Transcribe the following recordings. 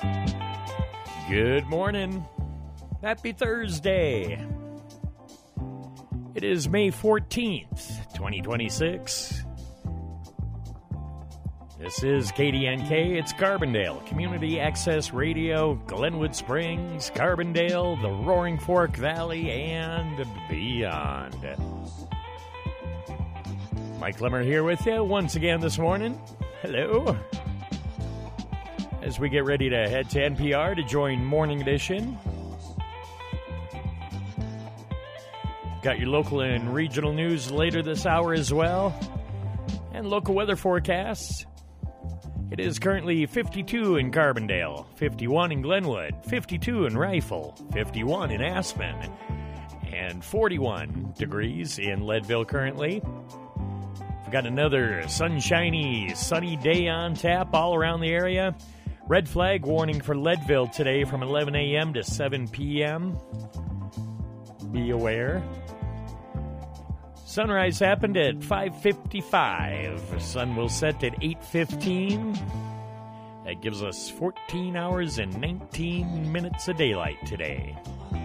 Good morning. Happy Thursday. It is May 14th, 2026. This is KDNK. It's Carbondale, Community Access Radio, Glenwood Springs, Carbondale, the Roaring Fork Valley, and beyond. Mike Lemmer here with you once again this morning. Hello. As we get ready to head to NPR to join Morning Edition. Got your local and regional news later this hour as well. And local weather forecasts. It is currently 52 in Carbondale, 51 in Glenwood, 52 in Rifle, 51 in Aspen, and 41 degrees in Leadville currently. We've got another sunshiny, sunny day on tap all around the area. Red flag warning for Leadville today from 11 a.m. to 7 p.m. Be aware. Sunrise happened at 5:55. Sun will set at 8:15. That gives us 14 hours and 19 minutes of daylight today.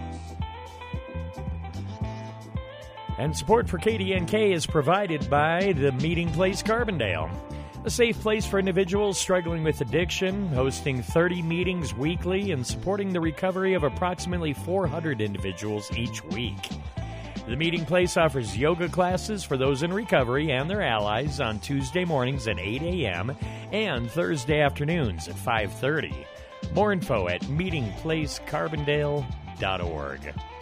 And support for KDNK is provided by the Meeting Place Carbondale, a safe place for individuals struggling with addiction, hosting 30 meetings weekly and supporting the recovery of approximately 400 individuals each week. The Meeting Place offers yoga classes for those in recovery and their allies on Tuesday mornings at 8 a.m. and Thursday afternoons at 5:30. More info at meetingplacecarbondale.org.